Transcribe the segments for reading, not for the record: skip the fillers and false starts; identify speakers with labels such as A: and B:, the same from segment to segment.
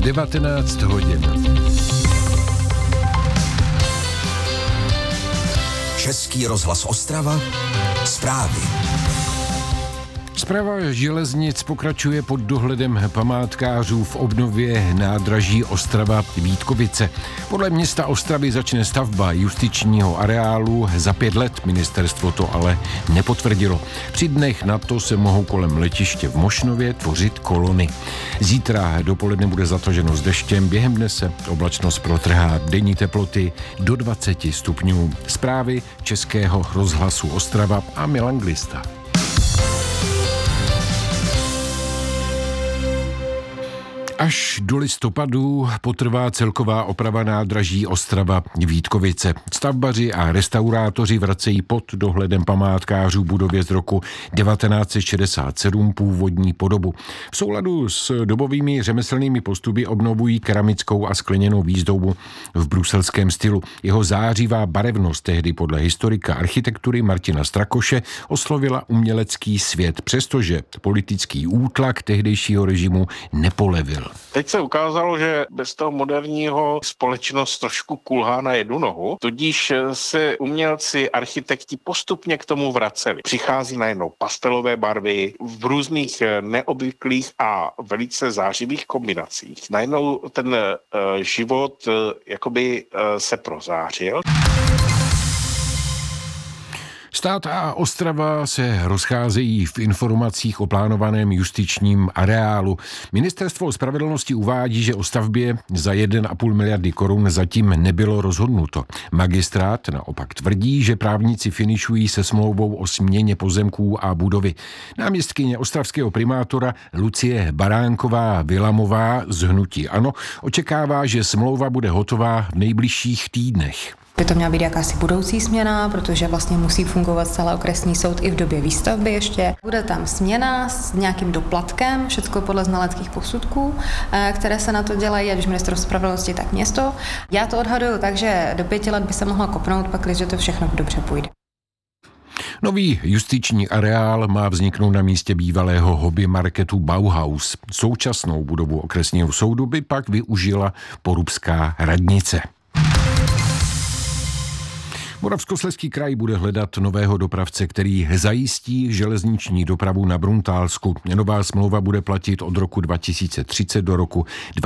A: 19 hodin.
B: Český rozhlas Ostrava, zprávy.
A: Správa železnic pokračuje pod dohledem památkářů v obnově nádraží Ostrava-Vítkovice. Podle města Ostravy začne stavba justičního areálu za 5 let. Ministerstvo to ale nepotvrdilo. Při dnech na to se mohou kolem letiště v Mošnově tvořit kolony. Zítra dopoledne bude zataženo s deštěm, během dne se oblačnost protrhá, denní teploty do 20 stupňů. Zprávy Českého rozhlasu Ostrava a Milan Glista. Až do listopadu potrvá celková oprava nádraží Ostrava-Vítkovice. Stavbaři a restaurátoři vracejí pod dohledem památkářů budově z roku 1967 původní podobu. V souladu s dobovými řemeslnými postupy obnovují keramickou a skleněnou výzdobu v bruselském stylu. Jeho zářivá barevnost tehdy podle historika architektury Martina Strakoše oslovila umělecký svět, přestože politický útlak tehdejšího režimu nepolevil.
C: Teď se ukázalo, že bez toho moderního společnost trošku kulhá na jednu nohu, tudíž se umělci, architekti postupně k tomu vraceli. Přichází najednou pastelové barvy v různých neobvyklých a velice zářivých kombinacích. Najednou ten život jakoby se prozářil.
A: Stát a Ostrava se rozcházejí v informacích o plánovaném justičním areálu. Ministerstvo spravedlnosti uvádí, že o stavbě za 1,5 miliardy korun zatím nebylo rozhodnuto. Magistrát naopak tvrdí, že právníci finišují se smlouvou o směně pozemků a budovy. Náměstkyně ostravského primátora Lucie Baránková-Vilamová z hnutí ANO očekává, že smlouva bude hotová v nejbližších týdnech.
D: By to měla být jakási budoucí směna, protože vlastně musí fungovat celý okresní soud i v době výstavby ještě. Bude tam směna s nějakým doplatkem, všechno podle znaleckých posudků, které se na to dělají, ať už ministerstvo spravedlnosti, tak město. Já to odhaduju tak, že do 5 let by se mohla kopnout, pak když to všechno dobře půjde.
A: Nový justiční areál má vzniknout na místě bývalého hobby marketu Bauhaus. Současnou budovu okresního soudu by pak využila porubská radnice. Moravskoslezský kraj bude hledat nového dopravce, který zajistí železniční dopravu na Bruntálsku. Nová smlouva bude platit od roku 2030 do roku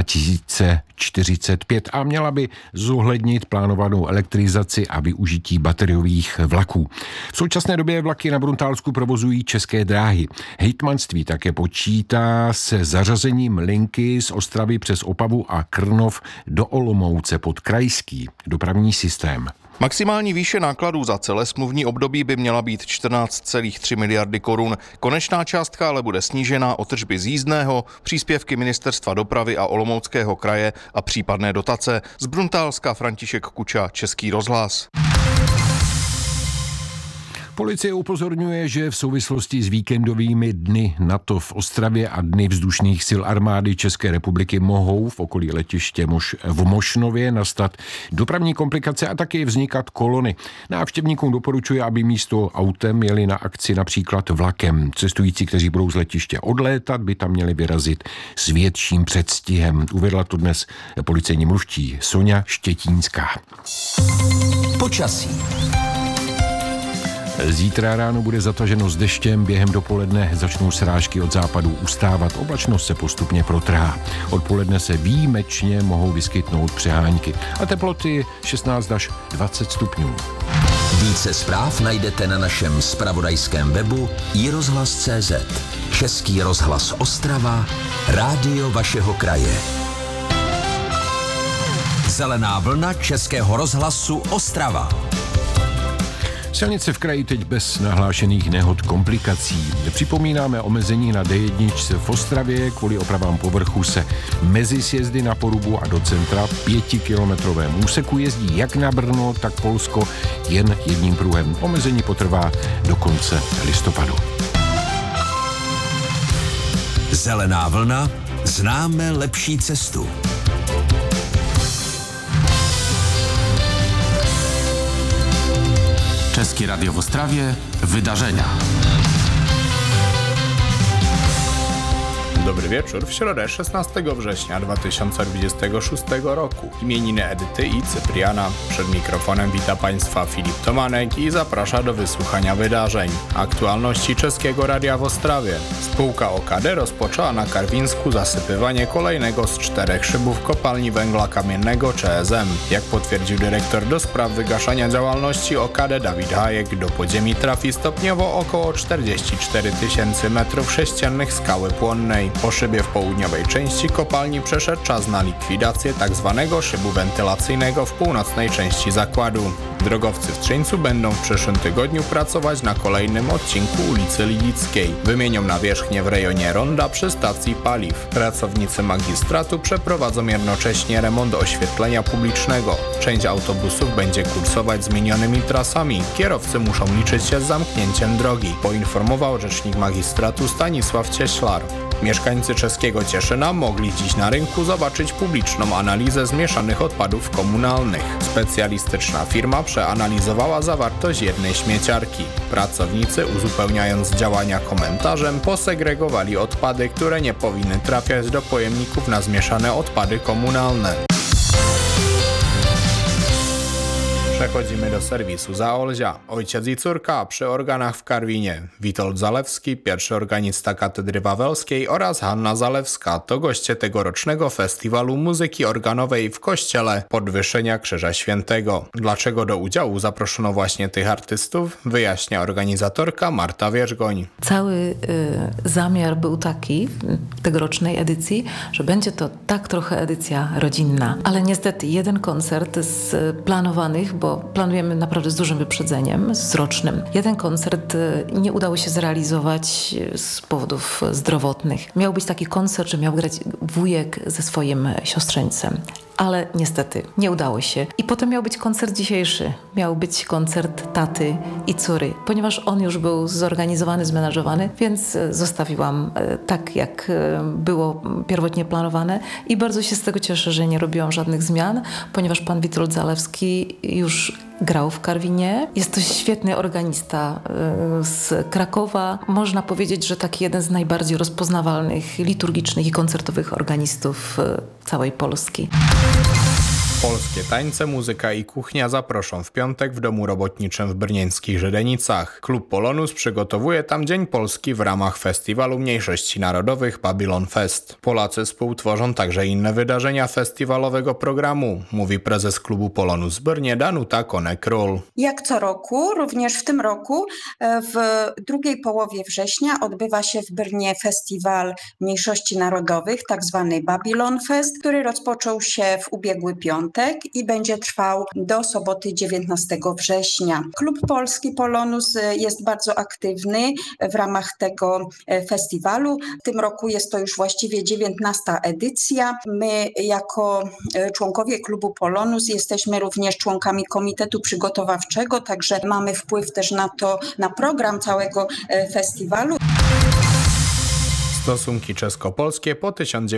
A: 2045 a měla by zohlednit plánovanou elektrizaci a využití bateriových vlaků. V současné době vlaky na Bruntálsku provozují České dráhy. Hejtmanství také počítá se zařazením linky z Ostravy přes Opavu a Krnov do Olomouce pod krajský dopravní systém.
E: Maximální výše nákladů za celé smluvní období by měla být 14,3 miliardy korun. Konečná částka ale bude snížena o tržby z jízdného, příspěvky Ministerstva dopravy a Olomouckého kraje a případné dotace. Z Bruntálska František Kuča, Český rozhlas.
A: Policie upozorňuje, že v souvislosti s víkendovými dny NATO v Ostravě a dny vzdušných sil armády České republiky mohou v okolí letiště v Mošnově nastat dopravní komplikace a taky vznikat kolony. Návštěvníkům doporučuje, aby místo autem jeli na akci například vlakem. Cestující, kteří budou z letiště odlétat, by tam měli vyrazit s větším předstihem. Uvedla to dnes policejní mluvčí Soňa Štětínská.
B: Počasí.
A: Zítra ráno bude zataženo s deštěm, během dopoledne začnou srážky od západu ustávat, oblačnost se postupně protrhá. Odpoledne se výjimečně mohou vyskytnout přehánky a teploty 16 až 20 stupňů.
B: Více zpráv najdete na našem zpravodajském webu iRozhlas.cz. Český rozhlas Ostrava, rádio vašeho kraje. Zelená vlna Českého rozhlasu Ostrava.
A: Silnice v kraji teď bez nahlášených nehod komplikací. Připomínáme omezení na D1 v Ostravě. Kvůli opravám povrchu se mezi sjezdy na Porubu a do centra 5kilometrovém úseku jezdí jak na Brno, tak Polsko jen jedním pruhem. Omezení potrvá do konce listopadu.
B: Zelená vlna, známe lepší cestu.
F: České Radio w Ostrawie. Wydarzenia. Dobry wieczór w środę 16 września 2026 roku. Imieniny Edyty i Cypriana. Przed mikrofonem wita Państwa Filip Tomanek i zaprasza do wysłuchania wydarzeń. Aktualności Czeskiego Radia w Ostrawie. Spółka OKD rozpoczęła na Karwińsku zasypywanie kolejnego z 4 szybów kopalni węgla kamiennego CSM. Jak potwierdził dyrektor do spraw wygaszania działalności OKD Dawid Hajek, do podziemi trafi stopniowo około 44 000 m3 skały płonnej. Po szybie w południowej części kopalni przeszedł czas na likwidację tzw. szybu wentylacyjnego w północnej części zakładu. Drogowcy w Trzyńcu będą w przyszłym tygodniu pracować na kolejnym odcinku ulicy Lilickiej. Wymienią nawierzchnię w rejonie ronda przy stacji paliw. Pracownicy magistratu przeprowadzą jednocześnie remont oświetlenia publicznego. Część autobusów będzie kursować zmienionymi trasami. Kierowcy muszą liczyć się z zamknięciem drogi, poinformował rzecznik magistratu Stanisław Cieślar. Mieszkańcy czeskiego Cieszyna mogli dziś na rynku zobaczyć publiczną analizę zmieszanych odpadów komunalnych. Specjalistyczna firma przeanalizowała zawartość jednej śmieciarki. Pracownicy, uzupełniając działania komentarzem, posegregowali odpady, które nie powinny trafiać do pojemników na zmieszane odpady komunalne. Przechodzimy do serwisu Zaolzia. Ojciec i córka przy organach w Karwinie. Witold Zalewski, pierwszy organista Katedry Wawelskiej, oraz Hanna Zalewska to goście tegorocznego festiwalu muzyki organowej w kościele Podwyższenia Krzyża Świętego. Dlaczego do udziału zaproszono właśnie tych artystów, wyjaśnia organizatorka Marta Wierzgoń.
G: Cały zamiar był taki w tegorocznej edycji, że będzie to tak trochę edycja rodzinna, ale niestety jeden koncert z planowanych, bo planujemy naprawdę z dużym wyprzedzeniem, z rocznym. Jeden koncert nie udało się zrealizować z powodów zdrowotnych. Miał być taki koncert, że miał grać wujek ze swoim siostrzeńcem. Ale niestety nie udało się. I potem miał być koncert dzisiejszy. Miał być koncert taty i córy. Ponieważ on już był zorganizowany, zmenażowany, więc zostawiłam tak, jak było pierwotnie planowane. I bardzo się z tego cieszę, że nie robiłam żadnych zmian, ponieważ pan Witold Zalewski już grał w Karwinie. Jest to świetny organista z Krakowa. Można powiedzieć, że taki jeden z najbardziej rozpoznawalnych liturgicznych i koncertowych organistów całej Polski.
F: Polskie tańce, muzyka i kuchnia zaproszą w piątek w Domu Robotniczym w brnieńskich Żydenicach. Klub Polonus przygotowuje tam Dzień Polski w ramach festiwalu mniejszości narodowych Babylon Fest. Polacy współtworzą także inne wydarzenia festiwalowego programu, mówi prezes klubu Polonus w Brnie Danuta Konek-Król.
H: Jak co roku, również w tym roku w drugiej połowie września odbywa się w Brnie festiwal mniejszości narodowych, tak zwany Babylon Fest, który rozpoczął się w ubiegły piątek i będzie trwał do soboty 19 września. Klub Polski Polonus jest bardzo aktywny w ramach tego festiwalu. W tym roku jest to już właściwie 19. edycja. My jako członkowie klubu Polonus jesteśmy również członkami komitetu przygotowawczego, także mamy wpływ też na program całego festiwalu.
F: Stosunki czesko-polskie po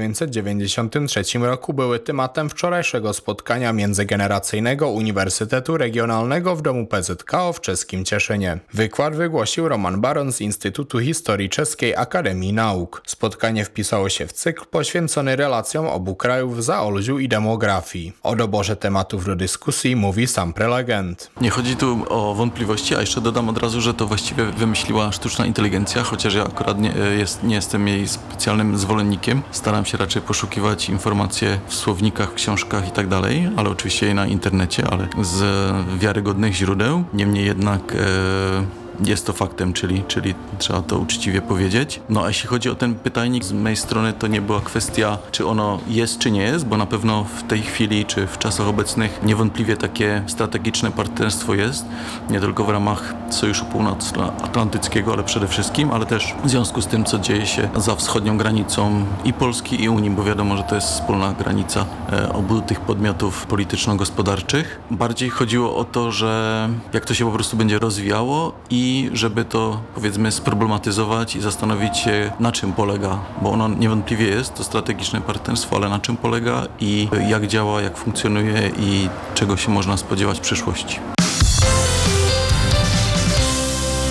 F: 1993 roku były tematem wczorajszego spotkania międzygeneracyjnego Uniwersytetu Regionalnego w Domu PZKO w czeskim Cieszynie. Wykład wygłosił Roman Baron z Instytutu Historii Czeskiej Akademii Nauk. Spotkanie wpisało się w cykl poświęcony relacjom obu krajów w Zaolziu i demografii. O doborze tematów do dyskusji mówi sam prelegent.
I: Nie chodzi tu o wątpliwości, a jeszcze dodam od razu, że to właściwie wymyśliła sztuczna inteligencja, chociaż ja akurat nie jestem jej specjalnym zwolennikiem. Staram się raczej poszukiwać informacje w słownikach, w książkach i tak dalej, ale oczywiście i na internecie, ale z wiarygodnych źródeł. Niemniej jednak jest to faktem, czyli trzeba to uczciwie powiedzieć. No a jeśli chodzi o ten pytajnik z mojej strony, to nie była kwestia, czy ono jest, czy nie jest, bo na pewno w tej chwili, czy w czasach obecnych niewątpliwie takie strategiczne partnerstwo jest, nie tylko w ramach Sojuszu Północnoatlantyckiego, ale przede wszystkim, ale też w związku z tym, co dzieje się za wschodnią granicą i Polski, i Unii, bo wiadomo, że to jest wspólna granica obu tych podmiotów polityczno-gospodarczych. Bardziej chodziło o to, że jak to się po prostu będzie rozwijało i żeby to, powiedzmy, sproblematyzować i zastanowić się, na czym polega, bo ono niewątpliwie jest to strategiczne partnerstwo, ale na czym polega i jak działa, jak funkcjonuje i czego się można spodziewać w przyszłości.
F: Witam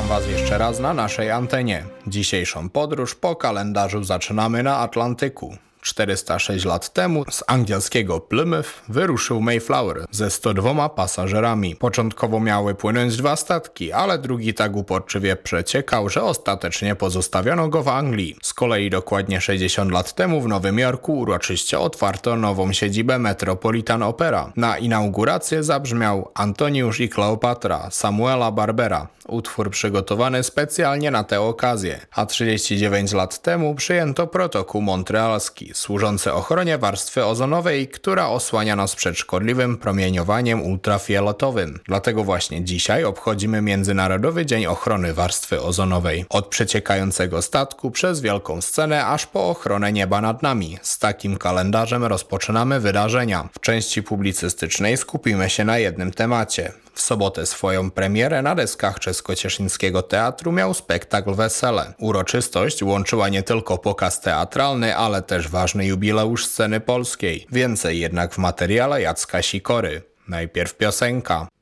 F: Witam Was jeszcze raz na naszej antenie. Dzisiejszą podróż po kalendarzu zaczynamy na Atlantyku. 406 lat temu z angielskiego Plymouth wyruszył Mayflower ze 102 pasażerami. Początkowo miały płynąć 2 statki, ale drugi tak uporczywie przeciekał, że ostatecznie pozostawiono go w Anglii. Z kolei dokładnie 60 lat temu w Nowym Jorku uroczyście otwarto nową siedzibę Metropolitan Opera. Na inaugurację zabrzmiał Antoniusz i Kleopatra Samuela Barbera. Utwór przygotowany specjalnie na tę okazję, a 39 lat temu przyjęto protokół montrealski, służący ochronie warstwy ozonowej, która osłania nas przed szkodliwym promieniowaniem ultrafioletowym. Dlatego właśnie dzisiaj obchodzimy Międzynarodowy Dzień Ochrony Warstwy Ozonowej. Od przeciekającego statku przez wielką scenę aż po ochronę nieba nad nami. Z takim kalendarzem rozpoczynamy wydarzenia. W części publicystycznej skupimy się na jednym temacie. W sobotę swoją premierę na deskach Czesko-Cieszyńskiego Teatru miał spektakl Wesele. Uroczystość łączyła nie tylko pokaz teatralny, ale też ważny jubileusz sceny polskiej. Więcej jednak w materiale Jacka Sikory. Najpierw piosenka.